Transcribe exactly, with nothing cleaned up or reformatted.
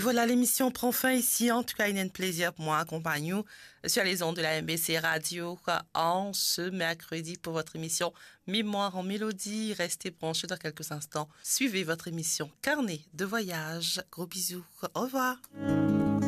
voilà, l'émission prend fin ici. En tout cas, il y a un plaisir pour moi accompagner vous sur les ondes de la M B C Radio en ce mercredi pour votre émission Mémoire en Mélodie. Restez branchés dans quelques instants. Suivez votre émission Carnet de voyage. Gros bisous. Au revoir.